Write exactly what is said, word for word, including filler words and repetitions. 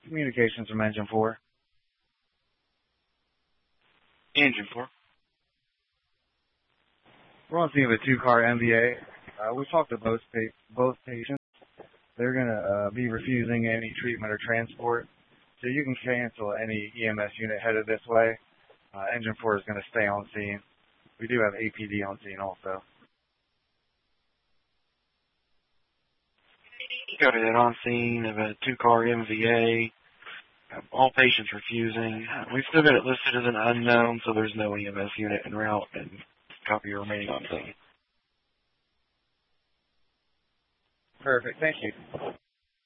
Communications from Engine four. Engine four. We're on scene of a two-car M V A. Uh, we talked to both, pa both patients. They're going to uh, be refusing any treatment or transport, so you can cancel any E M S unit headed this way. Uh, Engine four is going to stay on scene. We do have A P D on scene also. Got it on scene of a two-car M V A. All patients refusing. We've still got it listed as an unknown, so there's no E M S unit en route, and copy remaining on scene. Perfect. Thank you.